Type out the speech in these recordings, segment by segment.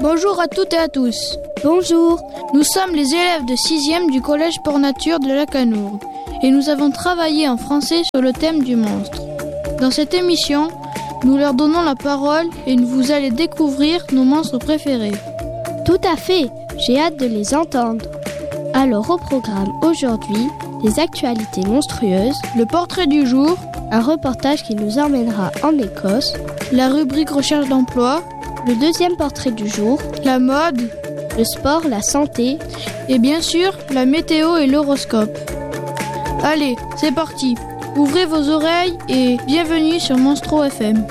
Bonjour à toutes et à tous. Bonjour. Nous sommes les élèves de 6e du collège Port-Nature de Lacanourde et nous avons travaillé en français sur le thème du monstre. Dans cette émission, nous leur donnons la parole et vous allez découvrir nos monstres préférés. Tout à fait, j'ai hâte de les entendre. Alors au programme aujourd'hui, les actualités monstrueuses, le portrait du jour, un reportage qui nous emmènera en Écosse, la rubrique recherche d'emploi, le deuxième portrait du jour, la mode, le sport, la santé et bien sûr la météo et l'horoscope. Allez, c'est parti. Ouvrez vos oreilles et bienvenue sur Monstro FM.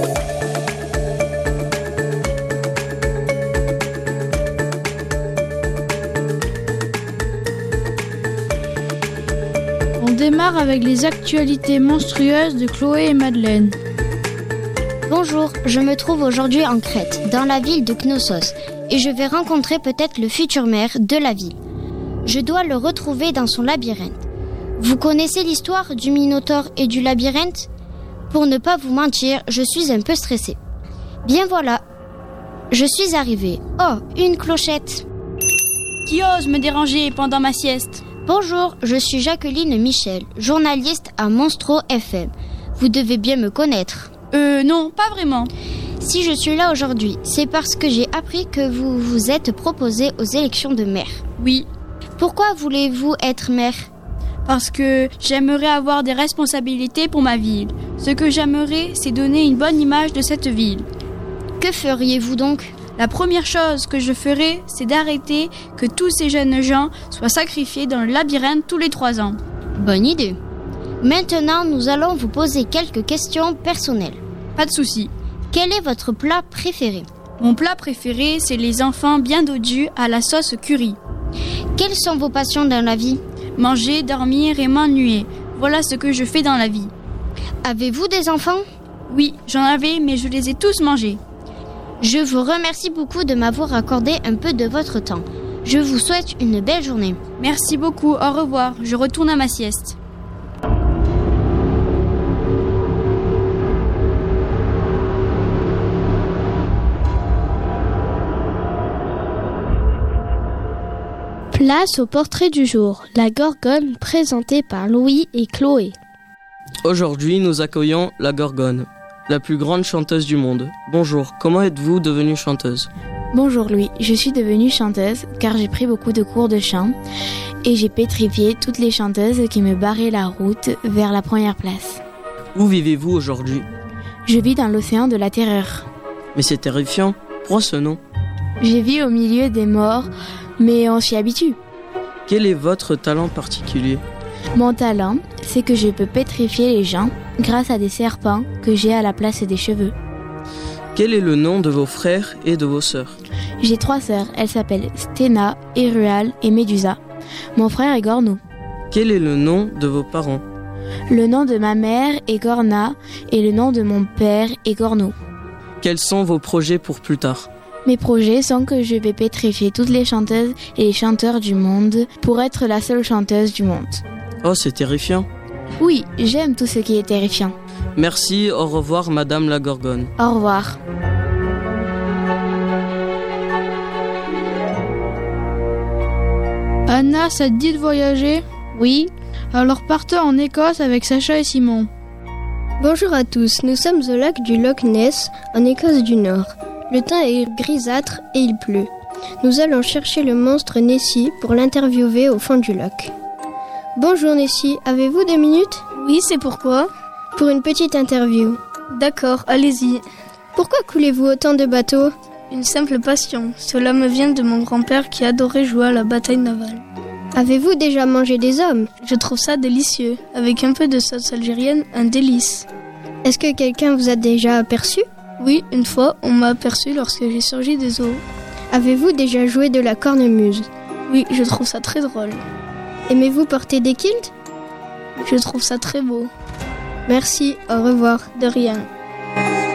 On démarre avec les actualités monstrueuses de Chloé et Madeleine. Bonjour, je me trouve aujourd'hui en Crète, dans la ville de Knossos, et je vais rencontrer peut-être le futur maire de la ville. Je dois le retrouver dans son labyrinthe. Vous connaissez l'histoire du Minotaure et du labyrinthe ? Pour ne pas vous mentir, je suis un peu stressée. Bien voilà, je suis arrivée. Oh, une clochette. Qui ose me déranger pendant ma sieste ? Bonjour, je suis Jacqueline Michel, journaliste à Monstro FM. Vous devez bien me connaître. Non, pas vraiment. Si je suis là aujourd'hui, c'est parce que j'ai appris que vous vous êtes proposé aux élections de maire. Oui. Pourquoi voulez-vous être maire ? Parce que j'aimerais avoir des responsabilités pour ma ville. Ce que j'aimerais, c'est donner une bonne image de cette ville. Que feriez-vous donc ? La première chose que je ferais, c'est d'arrêter que tous ces jeunes gens soient sacrifiés dans le labyrinthe tous les 3 ans. Bonne idée. Maintenant, nous allons vous poser quelques questions personnelles. Pas de souci. Quel est votre plat préféré ? Mon plat préféré, c'est les enfants bien dodus à la sauce curry. Quelles sont vos passions dans la vie ? Manger, dormir et m'ennuyer. Voilà ce que je fais dans la vie. Avez-vous des enfants ? Oui, j'en avais, mais je les ai tous mangés. Je vous remercie beaucoup de m'avoir accordé un peu de votre temps. Je vous souhaite une belle journée. Merci beaucoup, au revoir. Je retourne à ma sieste. Place au portrait du jour, la Gorgone présentée par Louis et Chloé. Aujourd'hui, nous accueillons la Gorgone, la plus grande chanteuse du monde. Bonjour, comment êtes-vous devenue chanteuse ? Bonjour Louis, je suis devenue chanteuse car j'ai pris beaucoup de cours de chant et j'ai pétrifié toutes les chanteuses qui me barraient la route vers la première place. Où vivez-vous aujourd'hui ? Je vis dans l'océan de la terreur. Mais c'est terrifiant, pourquoi ce nom ? Je vis au milieu des morts, mais on s'y habitue. Quel est votre talent particulier ? Mon talent, c'est que je peux pétrifier les gens grâce à des serpents que j'ai à la place des cheveux. Quel est le nom de vos frères et de vos sœurs ? J'ai 3 sœurs, elles s'appellent Stena, Erual et Médusa. Mon frère est Gorno. Quel est le nom de vos parents ? Le nom de ma mère est Gorna et le nom de mon père est Gorno. Quels sont vos projets pour plus tard ? Mes projets sont que je vais pétrifier toutes les chanteuses et les chanteurs du monde pour être la seule chanteuse du monde. Oh, c'est terrifiant. Oui, j'aime tout ce qui est terrifiant. Merci, au revoir Madame la Gorgone. Au revoir. Anna, ça te dit de voyager ? Oui. Alors partons en Écosse avec Sacha et Simon. Bonjour à tous, nous sommes au lac du Loch Ness, en Écosse du Nord. Le temps est grisâtre et il pleut. Nous allons chercher le monstre Nessie pour l'interviewer au fond du lac. Bonjour Nessie, avez-vous 2 minutes ? Oui, c'est pourquoi ? Pour une petite interview. D'accord, allez-y. Pourquoi coulez-vous autant de bateaux ? Une simple passion. Cela me vient de mon grand-père qui adorait jouer à la bataille navale. Avez-vous déjà mangé des hommes ? Je trouve ça délicieux. Avec un peu de sauce algérienne, un délice. Est-ce que quelqu'un vous a déjà aperçu ? Oui, une fois, on m'a aperçu lorsque j'ai surgi des eaux. Avez-vous déjà joué de la cornemuse ? Oui, je trouve ça très drôle. Aimez-vous porter des kilts ? Je trouve ça très beau. Merci, au revoir. De rien.